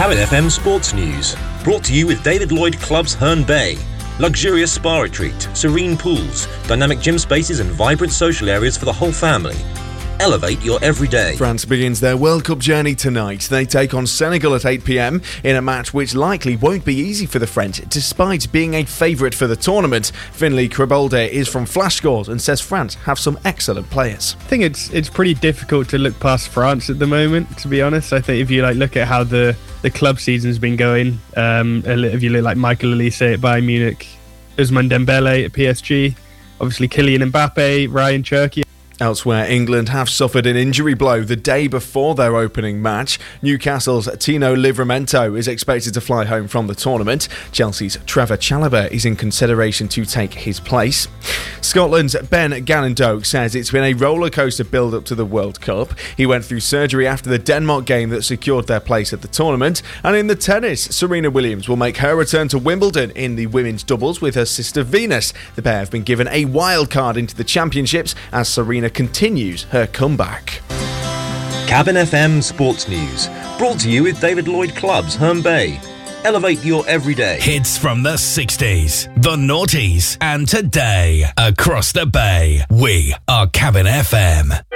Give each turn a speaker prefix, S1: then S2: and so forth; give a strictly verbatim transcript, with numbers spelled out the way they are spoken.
S1: Cabin F M Sports News, brought to you with David Lloyd Clubs Herne Bay. Luxurious spa retreat, serene pools, dynamic gym spaces and vibrant social areas for the whole family. Elevate your everyday.
S2: France begins their World Cup journey tonight. They take on Senegal at eight p.m. in a match which likely won't be easy for the French, despite being a favourite for the tournament. Finlay Kribolde is from Flash Scores and says France have some excellent players.
S3: I think it's it's pretty difficult to look past France at the moment, to be honest. I think if you like look at how the, the club season's been going, um, if you look like Michael Olise at Bayern Munich, Ousmane Dembele at P S G, obviously Kylian Mbappe, Ryan Cherki.
S2: Elsewhere, England have suffered an injury blow the day before their opening match. Newcastle's Tino Livramento is expected to fly home from the tournament. Chelsea's Trevor Chalobah is in consideration to take his place. Scotland's Ben Gannon-Doak says it's been a rollercoaster build-up to the World Cup. He went through surgery after the Denmark game that secured their place at the tournament. And in the tennis, Serena Williams will make her return to Wimbledon in the women's doubles with her sister Venus. The pair have been given a wild card into the championships as Serena continues her comeback.
S1: Cabin F M Sports News, brought to you with David Lloyd Clubs Herne Bay. Elevate your everyday.
S4: Hits from the sixties, the noughties, and today across the bay. We are Cabin F M.